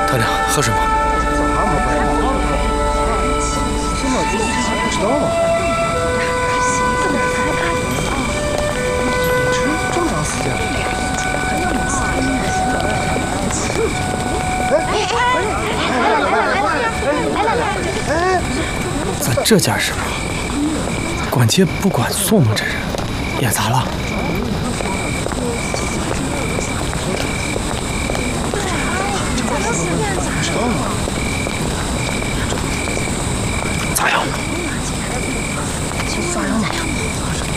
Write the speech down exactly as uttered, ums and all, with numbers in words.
特亮，喝水吗？ 不知道吗？这么长时间。 咱这家是吧？关键不管宋梦这人，也咋了？ 咋了？